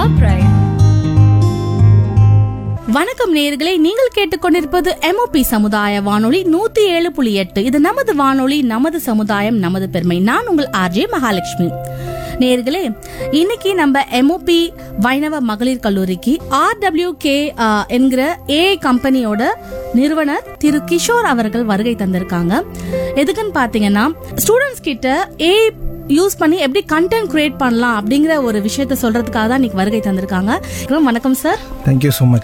our pride. வணக்கம் நேயர்களே, நீங்கள் கேட்டுக்கொண்டிருப்பது MOP சமுதாய வானொலி 107.8. இது நமது வானொலி, நமது சமுதாயம், நமது பெருமை. நான் உங்கள் RJ மகாலட்சுமி. நேயர்களே, இன்னைக்கு நம்ம MOP வைணவ மகளிர் கல்லூரிக்கு RWK என்கிற AI கம்பெனியோட நிறுவனர் திரு கிஷோர் அவர்கள் வருகை தந்திருக்காங்க. எதுக்குன்னு பாத்தீங்கன்னா, ஸ்டூடெண்ட்ஸ் கிட்ட AI யூஸ் பண்ணி எப்படி கண்டென்ட் கிரியேட் பண்ணலாம் அப்படிங்கிற ஒரு விஷயத்த சொல்றதுக்காக தான் இன்னைக்கு வருகை தந்திருக்காங்க. வணக்கம் sir. Thank you so much.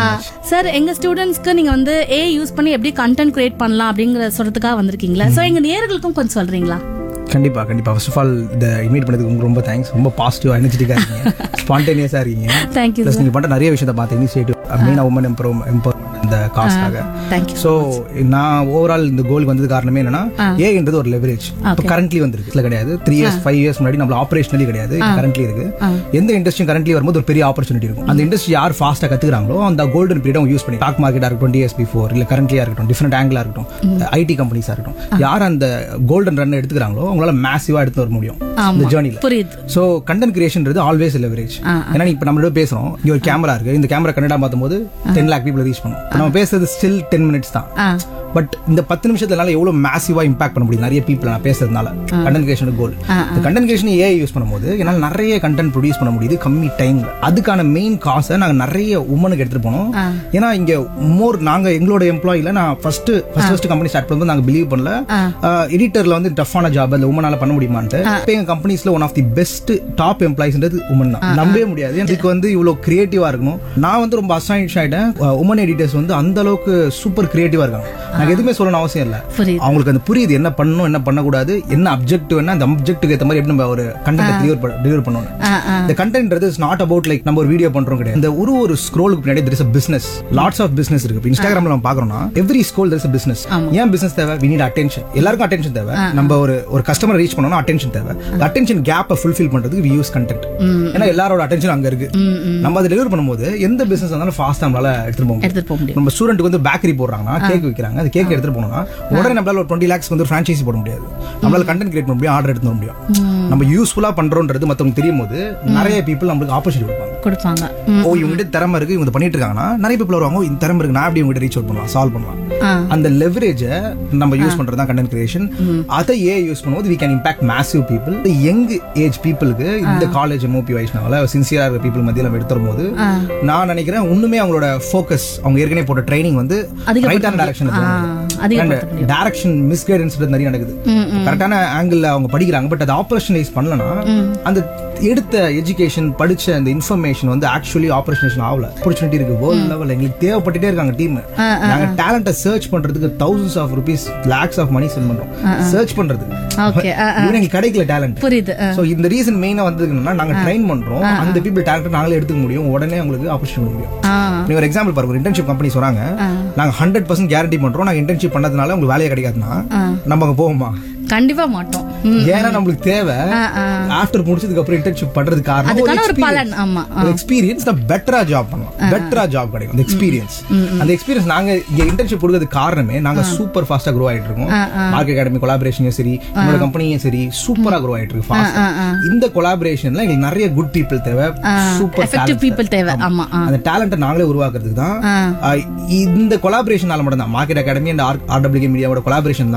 Sir, எங்க ஸ்டூடெண்ட்ஸ்க்கு நீங்க வந்து AI யூஸ் பண்ணி எப்படி கண்டென்ட் கிரியேட் பண்ணலாம் அப்படிங்கிற சொல்றதுக்காக வந்திருக்கீங்களா? சோ எங்க நேயர்களுக்கும் கொஞ்சம் சொல்றீங்களா? கண்டிப்பா. ஃபர்ஸ்ட் ஆஃப் ஆல் இந்த இன்வைட் பண்ணதுக்கு உங்களுக்கு ரொம்ப தேங்க்ஸ். ரொம்ப பாசிட்டிவ் எனர்ஜெட்டிக்கா இருக்கீங்க, ஸ்பான்டேனியஸா இருக்கீங்க. தேங்க்யூ. ப்ளஸ் நீங்க பண்ற நிறைய விஷயத்தை பார்த்து இனிஷியேட்டிவ் மெயினா உமன் எம்பவர்மெண்ட் இந்த காஸ்க்காக. ஸோ நான் ஓவரால் இந்த கோலுக்கு வந்தது காரணமே என்னன்னா, ஏன்றது ஒரு லெவரேஜ். இப்போ கரண்ட்லி வந்துருக்கு, இல்லை கிடையாது 3 years 5 years முன்னாடி நம்ம ஆப்பரேஷனலி கிடையாது, கரண்ட்லி இருக்கு. எந்த இண்டஸ்ட்ரி கரண்ட்லி வரும்போது ஒரு பெரிய ஆப்பர்ச்சுனிட்டி இருக்கும். அந்த இண்டஸ்ட்ரி யார் ஃபாஸ்டா கத்துக்கிறாங்களோ அந்த கோல்டன் பீரியட் அவங்க யூஸ் பண்ணி ஸ்டாக் மார்க்கெட்டா இருக்கட்டும், 20 years before, இல்ல கரண்ட்லியா இருக்கட்டும், டிஃபரெண்ட் ஆங்கிளா இருக்கட்டும், IT கம்பெனிஸா இருக்கட்டும், யார் அந்த கோல்டன் ரன் எடுத்துக்கிறாங்களோ அவங்களால மேசிவா எடுத்து வர முடியும் இந்த ஜர்னில. So content கிரியேஷன்றது always leverage. ஏன்னா இப்ப நம்ம பேசுறோம், இங்க ஒரு கேமரா இருக்கு, இந்த கேமரா கன்னடா பார்க்கும்போது 10 lakh people ரீச் பண்ணும். நம்ம பேசுறது ஸ்டில் 10 minutes தான். பட் இந்த 10 நிமிஷத்துல எவ்வளவு மேசிவா இம்பாக்ட் பண்ண முடியும் நிறைய பீப்புள் நான் பேசுறதுனால. கண்டென்ட் கிரியேஷன் கோல். இந்த கண்டென்ட் கிரியேஷன் AI யூஸ் பண்ணும்போது என்னால நிறைய கண்டென்ட் ப்ரொடியூஸ் பண்ண முடியுது கம்மி டைம்ல. அதுக்கான மெயின் காசை நாங்க நிறைய உமனுக்கு எடுத்துட்டு போனோம். ஏன்னா இங்க நாங்க எங்களோட எம்ப்ளாயில நான் ஃபர்ஸ்ட் கம்பெனி ஸ்டார்ட் பண்ணும்போது நாங்க பிலீவ் பண்ணல எடிட்டர்ல வந்து டஃப்பான ஜாப் அந்த உமனால பண்ண முடியுமான்ட்டு. எங்க கம்பெனிஸ்ல one of the best top எம்ப்ளாயிஸ்ன்றது woman தான். நம்பவே முடியாது. இதுக்கு வந்து இவ்வளவு கிரியேட்டிவா இருக்கணும். நான் வந்து ரொம்ப அசாயின்ஸ் ஆயிட்டேன். உமன் எடிட்டர்ஸ் வந்து அந்த அளவுக்கு சூப்பர் கிரியேட்டிவா இருக்காங்க. எனக்கு எதுவுமே சொல்லணும் அவசியம் இல்ல. அவங்களுக்கு அந்த புரியுது என்ன பண்ணணும், என்ன பண்ணக்கூடாது, என்ன அப்ஜெக்டிவ், என்ன அந்த அப்ஜெக்ட்டுக்கு ஏற்ற மாதிரி எப்படி நம்ம ஒரு கண்டென்ட் டெலிவர் பண்ணணும். இந்த கண்டென்ட்ன்றது இஸ் நாட் அபவுட் லைக் நம்ம ஒரு வீடியோ பண்றோம் கிடையாது. இந்த ஒரு ஸ்க்ரோலுக்கு பின்னாடி there is a business, lots of business இருக்கு. இன்ஸ்டாகிராம்ல நம்ம பாக்குறோம்னா every scroll there is a business. ஏன் business தேவை? we need attention. எல்லாருக்கும் attention தேவை. நம்ம ஒரு கஸ்டமர் ரீச் பண்ணனும்னா attention தேவை. attention gap fulfill பண்றதுக்கு we use content. ஏன்னா எல்லாரோட attention அங்க இருக்கு. நம்ம அதை டெலிவர் பண்ணும்போது எந்த பிசினஸ் இருந்தாலும் ஃபாஸ்டா நம்மளால எடுத்துட்டு போக முடியும். நம்ம ஸ்டூடெண்ட்க்கு வந்து பேக்கரி போடுறாங்கன்னா, கேக் விக்கிறாங்க, அந்த கேக் எடுத்துட்டு போனோம்னா உடனே நம்மளால ஒரு 20 lakhs வந்து ஒரு ஃபிரான்ச்சைசி போட முடியாது. நம்மளால கண்டென்ட் கிரியேட் பண்ண முடியும், ஆர்டர் எடுத்து வர முடியும். நம்ம யூஸ்ஃபுல்லா பண்றோம்ன்றது மத்தவங்க தெரியும் போது நிறைய பீப்புள் நம்மளுக்கு ஆப்பர்ச்சுனிட்டி கொடுப்பாங்க. ஓ இவங்க திறமை இருக்கு, இவங்க பண்ணிட்டு இருக்காங்கன்னா நிறைய பீப்புள் வருவாங்க. இந்த திறமை இருக்கு, நான் எப்படி இவங்க ரீச் அவுட் பண்ணலாம், சால்வ் பண்ணலாம். அந்த லெவரேஜை நம்ம யூஸ் பண்றது தான் கண்டென்ட் கிரியேஷன். அதை யூஸ் பண்ணும்போது we can impact massive people. Young age பீப்புளுக்கு இந்த காலேஜ் MOP வைஷ்ணவல சின்சியரா இருக்க பீப்புள் மத்தியில எடுத்துரும் போது நான் நினைக்கிறேன் இன்னுமே அவங்களோட ஃபோக்கஸ், அவங்க ஏற்கனவே போட்ட ட்ரைனிங் வந்து ரைட்டான டைரக்ஷன்ல போகுது. டைரக்ஷன் மிஸ்கைடன்ஸ் நிறைய நடக்குது. கரெக்டான ஆங்கிள் அவங்க படிக்கிறாங்க, பட் அதை ஆபரேஷனலைஸ் பண்ணலனா அந்த எடுத்த எஜுகேஷன் படிச்ச அந்த இன்ஃபர்மேஷன் வந்து ஆக்சுவலி ஆபரேஷனேஷன் ஆகல. ஆப்பர்ச்சுனிட்டி இருக்கு வேர்ல்ட் லெவல்ல, எங்களுக்கு தேவைப்பட்டுட்டே இருக்காங்க டீம். நாங்க டேலண்ட சர்ச் பண்றதுக்கு thousands of rupees, lakhs of money spend பண்றோம் சர்ச் பண்றதுக்கு. எங்களுக்கு கிடைக்கல டேலண்ட். சோ இந்த ரீசன் மெயினா வந்ததுன்னா நாங்க ட்ரெயின் பண்றோம். அந்த பீப்புள் டேலண்ட் நாங்களே எடுத்துக்க முடியும், உடனே உங்களுக்கு ஆப்பர்ச்சுனிட்டி முடியும். நீங்க ஒரு எக்ஸாம்பிள் பாருங்க, ஒரு இன்டர்ன்ஷிப் கம்பெனி சொல்றாங்க நாங்க 100% கேரண்டி பண்றோம், நாங்க இன்டர்ன்ஷிப் பண்ணதுனால உங்களுக்கு வேலையே கிடைக்காதுன்னா நம்ம அங்க போவோமா? கண்டிப்பா மாட்டோம். ஏன்னா நம்மளுக்கு தேவை ஆஃப்டர் முடிச்சதுக்கு அப்புறம் இன்டர்ன்ஷிப் பண்றது காரணம் எக்ஸ்பீரியன்ஸ். பெட்டரா ஜாப் பண்ணலாம், பெட்டரா ஜாப் கிடைக்கும். அந்த எக்ஸ்பீரியன்ஸ் நாங்க இங்க இன்டர்ன்ஷிப் கொடுக்கறது காரணமே நாங்க சூப்பர் ஃபாஸ்டா க்ரோ ஆயிட்டு இருக்கோம். மார்க் அகாடமி கொலாபரேஷனும் சரி, என்னோட கம்பெனியும் சரி சூப்பரா க்ரோ ஆயிட்டு இருக்கு ஃபாஸ்ட். இந்த கொலாபரேஷன்ல எங்களுக்கு நிறைய குட் பீப்புள் தேவை, சூப்பர் எஃபெக்டிவ் பீப்புள் தேவை. அந்த டேலண்ட நாங்களே உருவாக்குறதுக்கு தான் இந்த கொலாபரேஷனால மட்டும் தான் market academy and RWK மீடியாவோட collaboration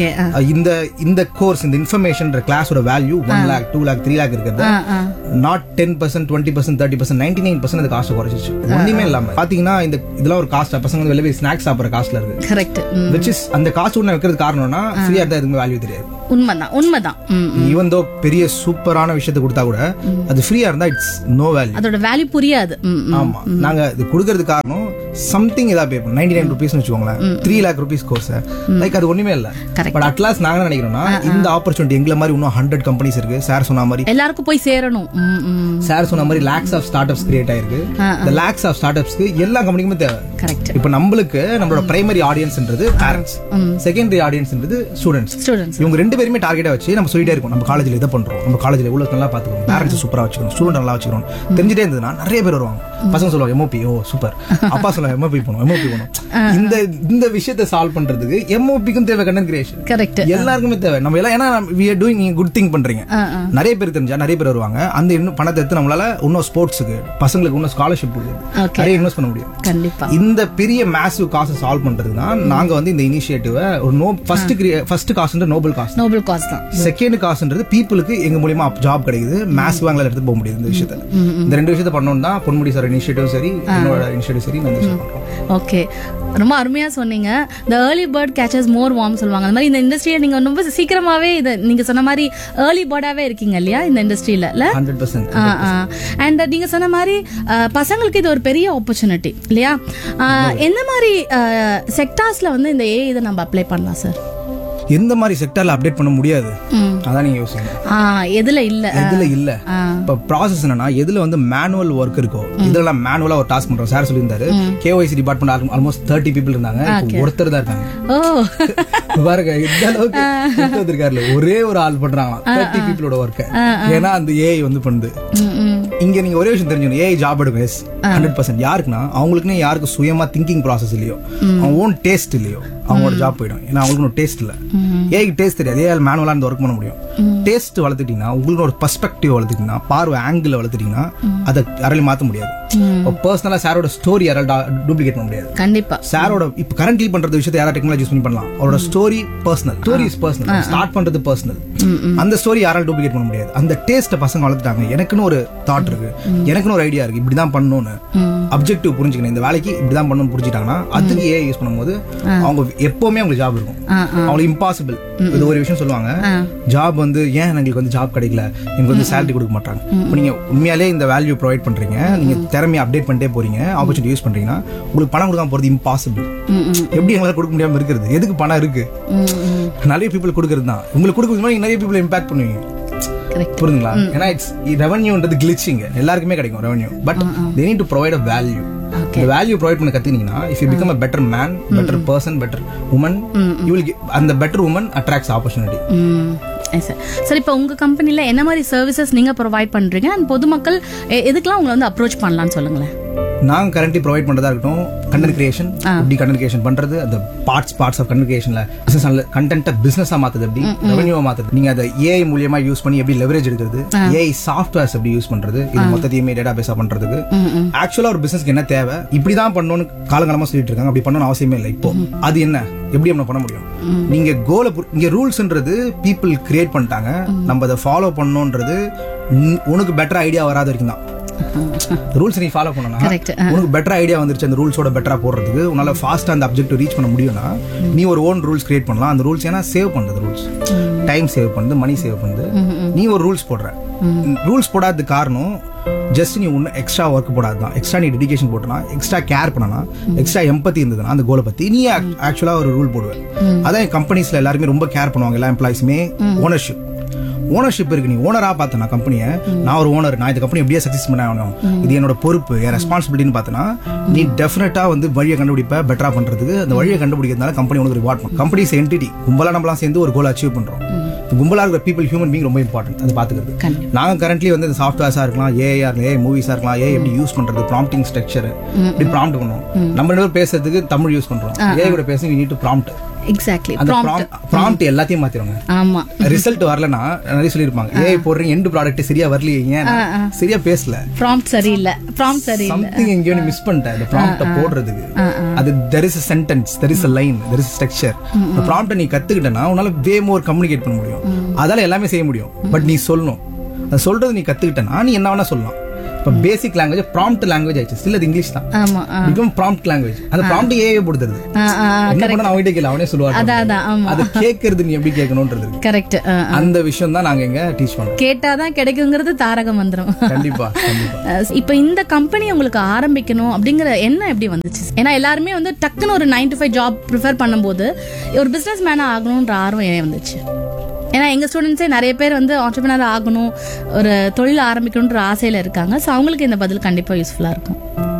தான் இந்த கோர்ஸ், இந்த இன்ஃபர்மேஷன் கிளாஸோட வேல்யூ 1 lakh 2 lakh 3 lakh இருக்குது. நாட் 10%, 20%, 30%, 99% அது காஸ்ட் குறைச்சிச்சு. ஒண்ணுமே இல்லாம பாத்தீங்கன்னா இதெல்லாம் ஒரு காஸ்ட். பசங்க வெளியே போய் ஸ்நாக்ஸ் சாப்பிடுற காஸ்ட்ல இருக்கு. கரெக்ட். which is அந்த காஸ்ட் ஒண்ணு வைக்கிறது காரணம்னா ஃப்ரீயா இருந்தா எதுவுமே வேல்யூ தெரியாது. உண்மைதான். ஈவன் தோ பெரிய சூப்பரான விஷயத்தை கொடுத்தா கூட அது ஃப்ரீயா இருந்தா இட்ஸ் நோ வேல்யூ, அதோட வேல்யூ புரியாது. ஆமா, நாங்க இது கொடுக்கறது காரணம் சம்திங் இதா பே பண்ண 99 rupees வச்சுக்கோங்களேன், 3 lakh rupees கோர்ஸ் லைக் அது ஒண்ணுமே இல்ல. பட் அட்லாஸ்ட் நாங்க நினைக்கிறோம்னா இந்த ஆப்பர்ச்சுனிட்டி எங்களை மாதிரி இன்னும் 100 கம்பெனிஸ் இருக்கு. சார் சொன்ன மாதிரி எல்லாருக்கும் போய் சேரணும். சார் சொன்ன மாதிரி lakhs of startups கிரியேட் ஆயிருக்கு. இந்த lakhs of startupsக்கு எல்லா கம்பெனிக்குமே தேவை. இப்ப நம்மளுக்கு நம்மளோட பிரைமரி ஆடியன்ஸ்ன்றது பேரண்ட்ஸ், செகண்டரி ஆடியன்ஸ்ன்றது ஸ்டூடெண்ட்ஸ். இவங்க ரெண்டு பேருமே டார்கெட்டா வச்சு நம்ம சொல்லிட்டே இருக்கோம், நம்ம காலேஜ்ல இதை பண்றோம், நம்ம காலேஜ்ல எவ்வளவு நல்லா பாத்துக்கணும், பேரண்ட்ஸ் சூப்பரா வச்சுக்கணும், ஸ்டூடெண்ட் நல்லா வச்சுக்கணும் தெரிஞ்சுட்டே இருந்ததுன்னா நிறைய பேர் வருவாங்க. பசங்க சொல்லுவாங்க MOP ஓ சூப்பர், அப்பா சொல்லுவாங்க எம்ஓபி பண்ணும். இந்த விஷயத்தை சால்வ் பண்றதுக்கு எம்ஓபிக்கும் தேவை கண்டென்ட் கிரியேஷன். கரெக்ட். எல்லாருக்குமே தேவை. நம்ம எல்லாம் ஏன்னா we are doing good thing பண்றீங்க. நிறைய பேர் தெரிஞ்சா நிறைய பேர் வருவாங்க. அந்த இன்னும் பணத்தை எடுத்து நம்மளால இன்னும் ஸ்போர்ட்ஸுக்கு பசங்களுக்கு இன்னும் ஸ்காலர்ஷிப் கொடுக்குது, நிறைய இன்வெஸ்ட் பண்ண முடியும். கண்டிப்பா. இந்த பெரிய மேசிவ் காசை சால்வ் பண்றதுக்கு தான் நாங்க வந்து இந்த இனிஷியேட்டிவை ஃபர்ஸ்ட் காசுன்ற நோபல் காசு தான். செகண்ட் காசுன்றது பீப்புளுக்கு எங்க மூலியமா ஜாப் கிடைக்குது, மேசிவ் வாங்கல எடுத்து போக முடியுது. இந்த விஷயத்துல இந்த ரெண்டு விஷயத்தை பண்ணணும் தான் பொன்முடி சார் இனிஷியேட்டிவ் சரி, என்னோட இனிஷியேட்டிவ் சரி நான் பண்றோம். ஓகே, ரொம்ப அருமையா சொன்னீங்க. the early bird catches more worms சொல்லுவாங்க. அந்த மாதிரி இந்த இண்டஸ்ட்ரியில நீங்க ரொம்ப சீக்கிரமாவே இத நீங்க சொன்ன மாதிரி early bird-ஆவே இருக்கீங்க இல்லையா இந்த இண்டஸ்ட்ரியில? 100%. அண்ட் நீங்க சொன்ன மாதிரி பசங்களுக்கு இது ஒரு பெரிய ஆப்பர்ச்சுனிட்டி இல்லையா? எந்த மாதிரி செக்டார்ஸ்ல வந்து இந்த ஏஐ இதை நம்ம அப்ளை பண்ணலாம் சார்? எந்த மாதிரி செக்டர்ல அப்டேட் பண்ண முடியாது, அதான் நீங்க யோசிங்க. எதுல இல்ல இப்ப ப்ராசஸ் என்னன்னா, எதுல வந்து மேனுவல் ஒர்க் இருக்கோ இதெல்லாம் மேனுவலா ஒரு டாஸ்க் பண்றோம். சார் சொல்லியிருந்தாரு KYC டிபார்ட்மெண்ட் ஆல்மோஸ்ட் 30 people இருந்தாங்க, ஒருத்தர் தான் இருக்காங்க. பாருங்க இந்த அளவுக்கு இருக்காருல, ஒரே ஒரு ஆள் பண்றாங்க 30 peopleோட ஒர்க்க. ஏன்னா அந்த ஏஐ வந்து பண்ணுது. இங்க நீங்க ஒரே விஷயம் தெரிஞ்சுக்கணும், ஏஐ ஜாப் எடுக்கும் 100%. யாருக்குன்னா அவங்களுக்குன்னு யாருக்கு சுயமா திங்கிங் ப்ராசஸ் இல்லையோ, அவங்க ஓன் டேஸ்ட் இல்லையோ அவங்களோட ஜாப் போயிடும். ஏன்னா அவங்களுக்கு டேஸ்ட் இல்ல, ஏஐக்கு டேஸ்ட் தெரியாது. ஏஐ மேனுவலா இந்த ஒர்க் பண்ண முடியும். டேஸ்ட் வளர்த்துட்டீங்கன்னா, உங்களுக்கு ஒரு பெர்ஸ்பெக்டிவ் வளர்த்துட்டீங்கன்னா, பார்வை ஆங்கிள் வளர்த்துட்டீங்கன்னா அதை யாராலையும் மாத்த முடியாது. பர்சனலா சாரோட ஸ்டோரி யாரால டூப்ளிகேட் பண்ண முடியாது. கண்டிப்பா சாரோட இப்ப கரண்ட்லி பண்றது விஷயத்தை யாரா டெக்னாலஜி யூஸ் பண்ணி பண்ணலாம். அவரோட story personal, story is personal, start பண்றது பர்சனல். அந்த ஸ்டோரி யாரால டூப்ளிகேட் பண்ண முடியாது. அந்த டேஸ்ட பசங்க வளர்த்துட்டாங்க. எனக்குன்னு ஒரு தாட் இருக்கு, எனக்குன்னு ஒரு ஐடியா இருக்கு, இப்படிதான் பண்ணணும்னு அப்ஜெக்டிவ் புரிஞ்சுக்கணும், இந்த வேலைக்கு இப்படிதான் பண்ணணும்னு புரிஞ்சுட்டாங்கன்னா அதுக்கு ஏஐ யூஸ் பண்ணும்போது அவங்க எப்பவுமே அவங்களுக்கு ஜாப் இருக்கும். அவங்களுக்கு இம்பாசிபிள். இது ஒரு விஷயம் சொல்லுவாங்க, ஜாப் வந்து ஏன் எங்களுக்கு வந்து ஜாப் கிடைக்கல, எனக்கு வந்து சேலரி கொடுக்க மாட்டாங்க. இப்போ நீங்க உண்மையாலே இந்த வேல்யூ ப்ரொவைட் பண்றீங்க, நீங்க திறமையை அப்டேட் பண்ணிட்டே போறீங்க, ஆப்பர்ச்சுனிட்டி யூஸ் பண்றீங்கன்னா உங்களுக்கு பணம் கொடுக்காம போறது இம்பாசிபிள். எப்படி எங்களால கொடுக்க முடியாம இருக்கிறது? எதுக்கு பணம் இருக்கு? நிறைய பீப்புள் கொடுக்கறது தான். உங்களுக்கு கொடுக்க நிறைய பீப்புள் இம்பாக்ட் பண்ணுவீங்க. புரியுதுங்களா? ஏன்னா ரெவன்யூன்றது கிளிச்சிங், எல்லாருக்குமே கிடைக்கும் revenue, but they need to provide a value. The value provide பண்ண கத்துனீங்கன்னா, if you become a better man, better person, better woman, you will get, and the better woman attracts opportunity. Sir, இப்போ உங்க கம்பெனில என்ன மாதிரி services நீங்க provide பண்றீங்க, and பொதுமக்கள் எதுக்கெல்லாம் உங்களை வந்து அப்ரோச் பண்ணலாம்னு சொல்லுங்களேன். நாங்க கரண்ட்லி ப்ரொவைட் பண்றதா இருக்கட்டும், கண்டென்ட் கிரியேஷன், எப்படி கண்டென்ட் கிரியேஷன் பண்றது, அந்த பார்ட்ஸ் ஆஃப் கண்டென்ட் கிரியேஷன்ல பிசினஸ் கண்டென்ட்டை பிசினஸா மாத்துது, எப்படி ரெவென்யூவா மாத்துது, நீங்க அதை ஏஐ மூலியமா யூஸ் பண்ணி எப்படி லெவரேஜ் எடுக்கிறது, ஏஐ சாஃப்ட்வேர்ஸ் எப்படி யூஸ் பண்றது, இது மொத்தத்தையுமே டேட்டா பேஸா பண்றதுக்கு ஆக்சுவலா ஒரு பிசினஸ்க்கு என்ன தேவை, இப்படிதான் பண்ணணும்னு காலங்காலமா சொல்லிட்டு இருக்காங்க. அப்படி பண்ணணும் அவசியமே இல்லை. இப்போ அது என்ன, எப்படி நம்ம பண்ண முடியும்? நீங்க கோல இங்க ரூல்ஸ்ன்றது பீப்புள் கிரியேட் பண்ணிட்டாங்க, நம்ம அதை ஃபாலோ பண்ணணும்ன்றது உனக்கு பெட்டர் ஐடியா வராத வரைக்கும் தான். ரூல்ஸ் நீ ஃபாலோ பண்ணனா உனக்கு பெட்டர் ஐடியா வந்துருச்சு, அந்த ரூல்ஸோட பெட்டரா போடுறதுக்கு உன்னால ஃபாஸ்டா அந்த அப்ஜெக்டிவ் ரீச் பண்ண முடியும்னா நீ ஒரு ஓன் ரூல்ஸ் கிரியேட் பண்ணலாம். அந்த ரூல்ஸ் ஏன்னா சேவ் பண்றது, ரூல்ஸ் டைம் சேவ் பண்ணுது, மணி சேவ் பண்ணுது. நீ ஒரு ரூல்ஸ் போடுற, ரூல்ஸ் போடாதது காரணம் ஜஸ்ட் நீ ஒன்னும் எக்ஸ்ட்ரா ஒர்க் போடாதுதான். எக்ஸ்ட்ரா நீ டெடிகேஷன் போட்டனா, எக்ஸ்ட்ரா கேர் பண்ணனா, எக்ஸ்ட்ரா எம்பத்தி இருந்ததுன்னா அந்த கோலை பத்தி நீ ஆக்சுவலா ஒரு ரூல் போடுவேன். அதான் கம்பெனிஸ்ல எல்லாருமே ரொம்ப கேர் பண்ணுவாங்க. எல்லா எம்ப்ளாயிஸுமே ஓனர்ஷிப் இருக்கு. நீ ஓனரா பார்த்தனா கம்பெனியை, நான் ஒரு ஓனர், நான் இந்த கம்பெனி எப்படியே சக்சஸ் பண்ண ஆகணும், இது என்னோட பொறுப்பு, என் ரெஸ்பான்சிபிலிட்டின்னு பார்த்தனா நீ டெஃபினட்டா வந்து வழியை கண்டுபிடிப்ப பெட்டரா பண்றதுக்கு. அந்த வழியை கண்டுபிடிக்கிறதுனால கம்பெனி உனக்கு ரிவார்ட் பண்ணும். கம்பெனிஸ் என்டிட்டி கும்பலா நம்மளாம் சேர்ந்து ஒரு கோல் அச்சீவ் பண்றோம். கும்பலா இருக்கிற பீப்பிள், ஹியூமன் பீங் ரொம்ப இம்பார்ட்டன்ட். அது பாத்துக்கிறது. நாங்க கரண்ட்லி வந்து இந்த சாஃப்ட்வேர்ஸா இருக்கலாம், ஏஐ மூவிஸா இருக்கலாம், ஏஐ எப்படி யூஸ் பண்றது, ப்ராம்ப்டிங் ஸ்ட்ரக்சர் எப்படி ப்ராம்ப்ட் பண்ணுவோம். நம்ம ரெண்டு பேரும் பேசுறதுக்கு தமிழ் யூஸ் பண்றோம், ஏஐ கூட பேச we need to prompt. Exactly. அந்த ப்ராம்ப்ட் எல்லாத்தையும் மாத்திடுவாங்க. ஆமா, ரிசல்ட் வரலனா நிறைய சொல்லிருப்பாங்க, ஏஐ போடுறீங்க எண்ட் ப்ராடக்ட் சரியா வரலையே, சரியா பேசல, ப்ராம்ப்ட் சரியில்லை, சம்திங் எங்கேயோ நீ மிஸ் பண்ணிட்ட அந்த ப்ராம்ப்ட போடுறதுக்கு. அது there is a sentence, there is a line, there is a structure. அந்த ப்ராம்ப்ட நீ கத்துக்கிட்டனா உன்னால வே மோர் கம்யூனிகேட் பண்ண முடியும். அதால எல்லாமே செய்ய முடியும். பட் நீ சொல்லணும், அது சொல்றது நீ கத்துக்கிட்டனா நீ என்ன வேணா சொல்லலாம். இப்ப பேசிக் லாங்குவேஜ் ப்ராம்ப்ட் லாங்குவேஜ் ஆயிடுச்சு. ஸ்டில் அது இங்கிலீஷ் தான். ஆமா, பிகம் ப்ராம்ப்ட் லாங்குவேஜ். அந்த ப்ராம்ப்ட் ஏஐ போடுறது. என்ன பண்ணா அவங்கிட்ட கேள, அவனே சொல்லுவாங்க. அது கேக்குறது நீ எப்படி கேட்கணும்ன்றது. கரெக்ட். அந்த விஷயம் தான் நாங்க இங்க டீச் பண்றோம். கேட்டாதான் கிடைக்குங்கிறது தாரக மந்திரம். கண்டிப்பா. இப்ப இந்த கம்பெனி உங்களுக்கு ஆரம்பிக்கணும் அப்படிங்கிற எண்ணம் எப்படி வந்துச்சு? ஏன்னா எல்லாருமே வந்து டக்குன்னு ஒரு 9 to 5 ஜாப் ப்ரிஃபர் பண்ணும்போது ஒரு பிசினஸ் மேனா ஆகணும்ன்ற ஆர்வம் ஏன் வந்துச்சு? ஏன்னா எங்க ஸ்டூடெண்ட்ஸே நிறைய பேர் வந்து ஆண்டர்பிரினர் ஆகணும், ஒரு தொழில் ஆரம்பிக்கணும்ன்ற ஆசையில இருக்காங்க. ஸோ அவங்களுக்கு இந்த பதில் கண்டிப்பா யூஸ்ஃபுல்லா இருக்கும்.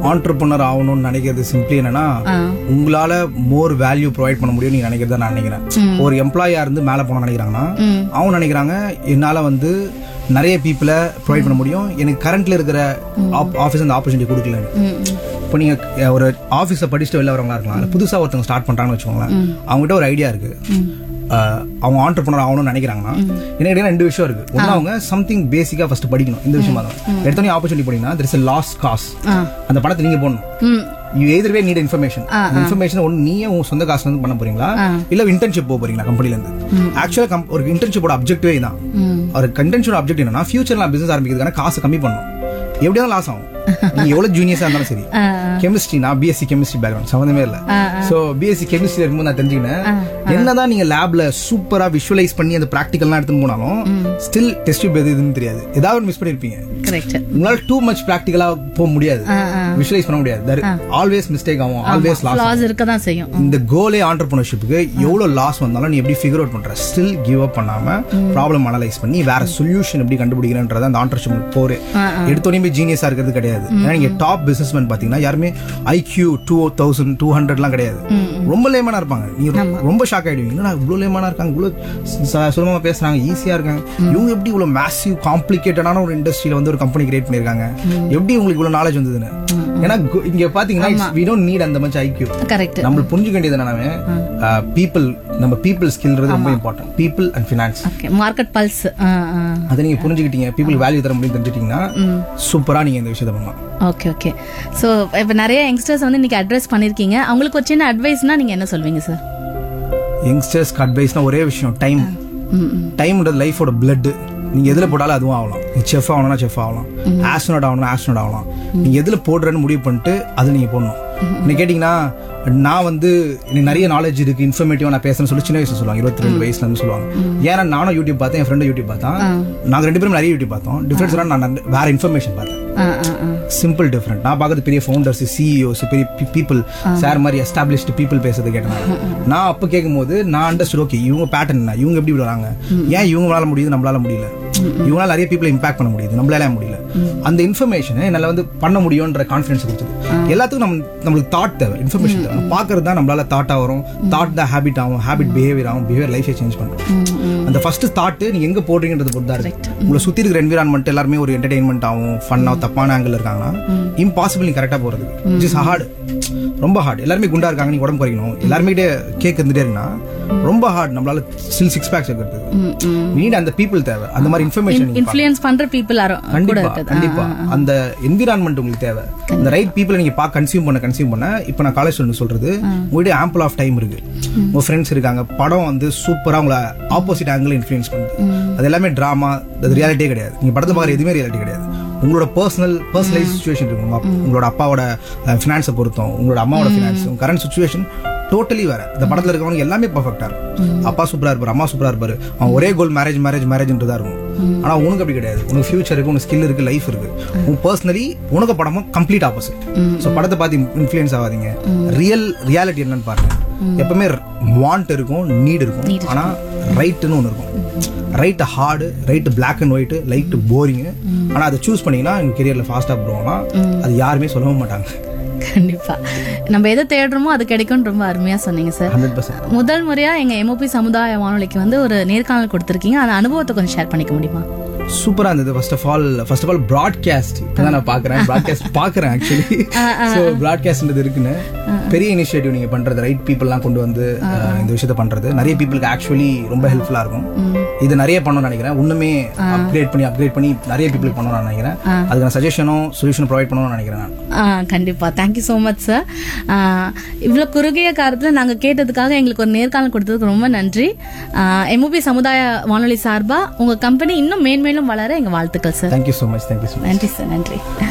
ஆண்டர்பிரினர் ஆகணும்னு நினைக்கிறது சிம்பிளி என்னன்னா உங்களால மோர் வேல்யூ ப்ரொவைட் பண்ண முடியும் நீங்க நினைக்கிறதா நான் நினைக்கிறேன். ஒரு எம்ப்ளாயா இருந்து மேல போன நினைக்கிறாங்கன்னா அவங்க நினைக்கிறாங்க என்னால வந்து நிறைய பீப்புளை ப்ரொவைட் பண்ண முடியும், எனக்கு கரண்ட்ல இருக்கிற ஆஃபீஸ் அந்த ஆப்பர்ச்சுனிட்டி கொடுக்கலன்னு. இப்போ நீங்க ஒரு ஆஃபீஸை படிச்சுட்டு வெளில வரவங்களா இருக்கலாம், புதுசா ஒருத்தவங்க ஸ்டார்ட் பண்றாங்கன்னு வச்சுக்கோங்களேன், அவங்ககிட்ட ஒரு ஐடியா இருக்கு, அவங்க ஆண்டர்பிரினர் ஆகணும்னு நினைக்கிறாங்கன்னா எனக்கு 2 விஷயம் இருக்கு. ஒன்னு அவங்க சம்திங் பேசிக்கா ஃபர்ஸ்ட் படிக்கணும். இந்த விஷயமா தான் எடுத்தோடனே ஆப்பர்ச்சுனிட்டி போனீங்கன்னா there is a lost cause. அந்த பணத்தை நீங்க போடணும். You either way need information. Information ஒன்னு நீயே உங்க சொந்த காசுல இருந்து பண்ண போறீங்களா இல்ல இன்டர்ன்ஷிப் போக போறீங்களா கம்பெனில இருந்து. ஆக்சுவலா ஒரு இன்டர்ன்ஷிப்போட அப்ஜெக்டிவே தான். ஒரு கண்டென்ஷனோட அப்ஜெக்ட் என்னன்னா ஃபியூச்சர்ல பிசினஸ் ஆரம்பிக்கிறதுக்கான காசு கம்மி பண்ணணும். எப்படியா லாஸ் ஆகும், நீங்க எவ்வளவு ஜூனியர்ஸா இருந்தாலும் சரி. கெமிஸ்ட்ரி, நான் பிஎஸ்சி கெமிஸ்ட்ரி பேக்ரவுண்ட், சம்பந்தமே இல்ல. சோ பிஎஸ்சி கெமிஸ்ட்ரி இருக்கும்போது நான் தெரிஞ்சுக்கினேன், என்னதான் நீங்க லேப்ல சூப்பரா விஷுவலைஸ் பண்ணி அந்த பிராக்டிகல்லாம் எடுத்துன்னு போனாலும் ஸ்டில் டெஸ்ட் டியூப் எதுன்னு தெரியாது, ஏதாவது மிஸ் பண்ணிருப்பீங்க. உங்களால டூ மச் பிராக்டிகலா போக முடியாது, விஷுவலைஸ் பண்ண முடியாது, ஆல்வேஸ் மிஸ்டேக் ஆகும், ஆல்வேஸ் லாஸ் இருக்க தான் செய்யும். இந்த கோலே ஆண்டர்பிரினர்ஷிப்புக்கு எவ்வளவு லாஸ் வந்தாலும் நீ எப்படி ஃபிகர் அவுட் பண்ற, ஸ்டில் கிவ் அப் பண்ணாம ப்ராப்ளம் அனலைஸ் பண்ணி வேற சொல்யூஷன் எப்படி கண்டுபிடிக்கிறேன்றத அந்த ஆண்டர்பிரினர்ஷிப் போறே. எடுத்தோடனே ஜீனியஸா இருக்கிறது கிடையாது. ஏன்னா நீங்க டாப் பிசினஸ்மேன் பாத்தீங்கன்னா யாருமே IQ 2200 கிடையாது, ரொம்ப லேமனா இருப்பாங்க. நீங்க ரொம்ப ஷாக் ஆயிடுவீங்க, என்னடா இவ்வளவு லேமனா இருக்காங்க, இவ்வளவு சுலபமா பேசுறாங்க, ஈஸியா இருக்காங்க, இவங்க எப்படி இவ்வளவு மேசிவ் காம்ப்ளிகேட்டடான ஒரு இண்டஸ்ட்ரியில வந்து ஒரு கம்பெனி கிரியேட் பண்ணிருக்காங்க, எப்படி உங்களுக்கு இவ்வளவு நாலேஜ் வந்ததுன்னு. ஏன்னா இங்க பாத்தீங்கன்னா we don't need அந்த மச் IQ. நம்ம புரிஞ்சுக்க வேண்டியது என்னன்னா people, நம்ம people ஸ்கில்ன்றது ரொம்ப important. people and finance, market pulse, அதை நீங்க புரிஞ்சுக்கிட்டீங்க, people வேல்யூ தர முடியும் தெரிஞ்சிட்டீங்கன்னா சூப்பரா நீங்க இந்த விஷயத்தை பண்ணலாம். Okay okay. சோ இப்ப நிறைய யங்ஸ்டர்ஸ் வந்து இன்னைக்கு அட்ரஸ் பண்ணிருக்கீங்க, அவங்களுக்கு ஒரு சின்ன அட்வைஸ்னா நீங்க என்ன சொல்வீங்க சார்? யங்ஸ்டர்ஸ்க்கு அட்வைஸ்னா ஒரே விஷயம், டைம். டைம்ன்றது லைஃபோட பிளட். நீங்க எதுல போட்டாலும் அதுவும் ஆகலாம். நீ செஃப் ஆகணும்னா செஃப் ஆகலாம், ஆஸ்ட்ரோனாட் ஆகணும்னா ஆஸ்ட்ரோனாட் ஆகலாம். நீங்க எதுல போடுறேன்னு முடிவு பண்ணிட்டு அது நீங்க போடணும். நீங்க கேட்டீங்கன்னா நான் வந்து எனக்கு நிறைய நாலேஜ் இருக்கு, இன்ஃபர்மேட்டிவா நான் பேசுறேன்னு சொல்லி சின்ன வயசுல சொல்லுவாங்க, 22 வயசுல இருந்து சொல்லுவாங்க. ஏன்னா நானும் யூடியூப் பார்த்தேன், என் ஃப்ரெண்டும் யூடியூப் பார்த்தா, நாங்க 2 பேரும் நிறைய யூடியூப் பார்த்தோம். டிஃபரன்ஸ் நான் வேற இன்ஃபர்மேஷன் பார்த்தேன், சிம்பிள் டிஃபரெண்ட். நான் பார்க்கறது பெரிய ஃபவுண்டர்ஸ், சிஇஓஸ், பெரிய பீப்புள், சார் மாதிரி எஸ்டாப்ளிஷ்டு பீப்புள் பேசுறது கேட்டேன். நான் அப்ப கேட்கும் போது நான் அண்டர்ஸ்டுட், ஓகே இவங்க பேட்டர்ன் என்ன, இவங்க எப்படி விடுறாங்க, ஏன் இவங்களால முடியுது நம்மளால முடியல, இவங்களால நிறைய பீப்புளை இம்பாக்ட் பண்ண முடியுது நம்மளால முடியல. அந்த இன்ஃபர்மேஷன் என்னால வந்து பண்ண முடியும்ன்ற கான்ஃபிடன்ஸ் கொடுத்தது. எல்லாத்துக்கும் நம்மளுக்கு தாட் தேவை, இன்ஃபர்மேஷன் தேவை. பாக்குறது தான் நம்மளால தாட்டா வரும், தாட் தான் ஹேபிட் ஆகும், ஹேபிட் பிஹேவியர் ஆகும், பிஹேவியர் லைஃபை சேஞ்ச் பண்ணும். அந்த ஃபர்ஸ்ட் தாட் நீங்க எங்க போடுறீங்கன்றது பொறுத்தா இருக்கு. உங்களை சுத்தி இருக்கிற என்விரான்மெண்ட் எல்லாருமே ஒரு என்டர்டைன்மெண்ட் ஆகும், ஃபன்னா, தப்பான ஆங்கிள் இருக்காங்கன்னா இம்பாசிபிள் நீங்க கரெக்டா போறது. இட் இஸ் ஹார்ட், ரொம்ப ஹார்ட். எல்லாருமே குண்டா இருக்காங்க, நீங்க உடம்பு குறைக்கணும், எல்லாருமே கேக் இருந்துட்டே இருக்குன்னா ரொம்ப ஹார்ட். நம்மளால ஸ்டில் 6 பேக்ஸ் இருக்கிறது நீட் அந்த பீப்புள் தேவை. அந்த மாதிரி இன்ஃபர்மேஷன் இன்ஃப்ளூயன்ஸ் பண்ற பீப்புள் கண்டிப்பா அந்த என்விரான்மெண்ட் உங்களுக்கு தேவை. அந்த ரைட் பீப்புளை நீங்க கன்சியூம் பண்ண. இப்ப நான் காலேஜ் ஸ்டூடெண்ட் சொல்றது, உங்கள்கிட்ட ஆம்பிள் ஆஃப் டைம் இருக்கு, உங்க ஃப்ரெண்ட்ஸ் இருக்காங்க, படம் வந்து சூப்பரா உங்களை ஆப்போசிட் ஆங்கிள் இன்ஃப்ளூயன்ஸ் பண்ணுது. அது எல்லாமே டிராமா, அது ரியாலிட்டியே கிடையாது. நீங்க படத்தை பார்க்குற எதுவுமே ரியாலிட்டி கிடையாது. உங்களோட பர்சனலைஸ் சிச்சுவேஷன் இருக்கும். உங்களோட அப்பாவோட ஃபினான்ஸை பொறுத்தோம், உங்களோட அம்மாவோட ஃபினான்ஸ், கரண்ட் சிச்சுவேஷன் டோட்டலி வேற. இந்த படத்துல இருக்கவங்க எல்லாமே பர்ஃபெக்டா இருக்கும். அப்பா சூப்பரா இருப்பாரு, அம்மா சூப்பரா இருப்பாரு, அவன் ஒரே கோல் மேரேஜ்ன்றதா இருக்கும். ஆனா உனக்கு அப்படி கிடையாது. உனக்கு ஃபியூச்சர் இருக்கு, உனக்கு ஸ்கில் இருக்கு, லைஃப் இருக்கு. உன் பர்சனலி உனக்கு படமும் கம்ப்ளீட் ஆப்போசிட். சோ படத்தை பார்த்து இன்ஃப்ளூயன்ஸ் ஆகாதீங்க. ரியாலிட்டி என்னன்னு பாருங்க. எப்பவுமே வாண்ட் இருக்கும், நீட் இருக்கும், ஆனா ரைட்னு ஒன்னு இருக்கும். Right hard, right black and white, light boring. ஆனா அதை சூஸ் பண்ணீங்கன்னா எங்க கெரியர்ல ஃபாஸ்டா போவாங்கன்னா அது யாருமே சொல்லவும் மாட்டாங்க. கண்டிப்பா நம்ம எதை தேடுறோமோ அது கிடைக்கும். ரொம்ப அருமையா சொன்னீங்க சார். 100%. முதல் முறையா எங்க MOP சமுதாய வானொலிக்கு வந்து ஒரு நேர்காணல் கொடுத்திருக்கீங்க, அந்த அனுபவத்தை கொஞ்சம் ஷேர் பண்ணிக்க முடியுமா? சூப்பரா இருந்தது. ஃபர்ஸ்ட் ஆஃப் ஆல் பிராட்காஸ்ட் இப்பதான் நான் பாக்குறேன் ஆக்சுவலி. சோ பிராட்காஸ்ட்ன்றது இருக்குன்னு பெரிய இனிஷியேட்டிவ் நீங்க பண்றது, ரைட் பீப்புள்லாம் கொண்டு வந்து இந்த விஷயத்தை பண்றது நிறைய பீப்புளுக்கு ஆக்சுவலி ரொம்ப ஹெல்ப்ஃபுல்லா இருக்கும். இது நிறைய பண்ணணும்னு நினைக்கிறேன். இன்னுமே அப்கிரேட் பண்ணி நிறைய பீப்புளுக்கு பண்ணணும்னு நினைக்கிறேன். அதுக்கு நான் சஜஷனும் சொல்யூஷன் ப்ரொவைட் பண்ணணும்னு நினைக்கிறேன். கண்டிப்பா. Thank you so much sir. இவ்வளவு குறுகிய காலத்துல நாங்க கேட்டதுக்காக எங்களுக்கு ஒரு நேர்காணல் கொடுத்ததுக்கு ரொம்ப நன்றி. MOP சமுதாய வானொலி சார்பா உங்க கம்பெனி இன்னும் மேன்மேலும் வளர எங்க வாழ்த்துக்கள் சார். Thank you so much. நன்றி சார். நன்றி.